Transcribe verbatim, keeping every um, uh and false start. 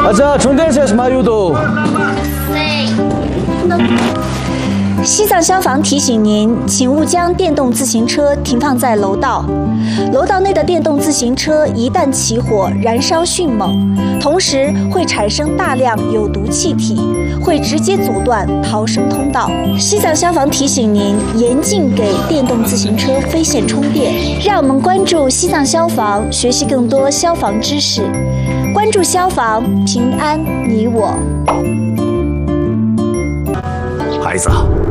가자, 존대시아시 마유도。 西藏消防提醒您，请勿将电动自行车停放在楼道。楼道内的电动自行车一旦起火，燃烧迅猛，同时会产生大量有毒气体，会直接阻断逃生通道。西藏消防提醒您，严禁给电动自行车飞线充电。让我们关注西藏消防，学习更多消防知识。关注消防，平安你我。 孩子，